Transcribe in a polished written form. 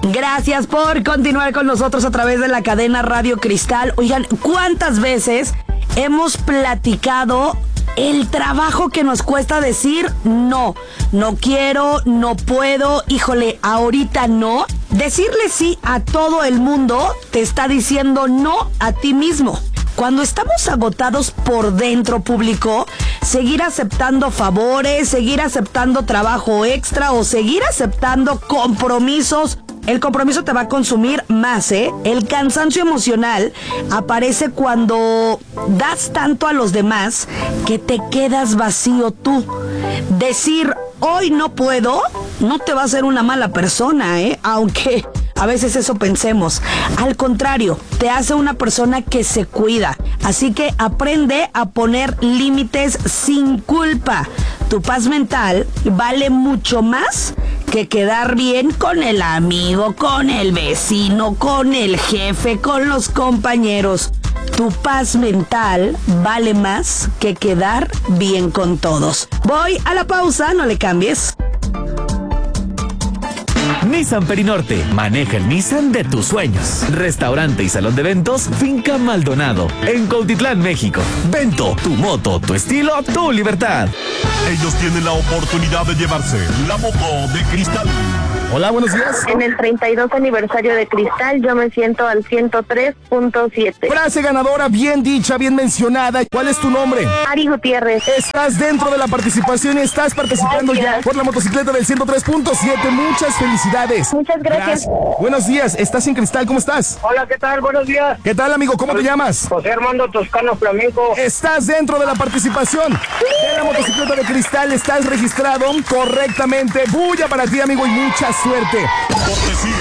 Gracias por continuar con nosotros a través de la cadena Radio Cristal. Oigan, ¿cuántas veces hemos platicado el trabajo que nos cuesta decir no quiero, no puedo, híjole, ahorita no? Decirle sí a todo el mundo te está diciendo no a ti mismo. Cuando estamos agotados por dentro, público, seguir aceptando favores, seguir aceptando trabajo extra o seguir aceptando compromisos, el compromiso te va a consumir más, ¿eh? El cansancio emocional aparece cuando das tanto a los demás que te quedas vacío tú. Decir hoy no puedo no te va a hacer una mala persona, ¿eh? Aunque a veces eso pensemos. Al contrario, te hace una persona que se cuida. Así que aprende a poner límites sin culpa. Tu paz mental vale mucho más que quedar bien con el amigo, con el vecino, con el jefe, con los compañeros. Tu paz mental vale más que quedar bien con todos. Voy a la pausa, no le cambies. Nissan Perinorte, maneja el Nissan de tus sueños. Restaurante y salón de eventos, Finca Maldonado, en Cuautitlán, México. Vento, tu moto, tu estilo, tu libertad. Ellos tienen la oportunidad de llevarse la moto de Cristal. Hola, buenos días. En el 32 aniversario de Cristal, yo me siento al 103.7. Frase ganadora, bien dicha, bien mencionada. ¿Cuál es tu nombre? Ari Gutiérrez. Estás dentro de la participación y estás participando ya por la motocicleta del 103.7. Muchas felicidades. Muchas gracias. Buenos días, estás en Cristal, ¿cómo estás? Hola, ¿qué tal? Buenos días. ¿Qué tal, amigo? ¿Cómo te llamas? José Armando Toscano Flamenco. Estás dentro de la participación de la motocicleta de Cristal. Estás registrado correctamente. Bulla para ti, amigo, y mucha suerte. Cortesía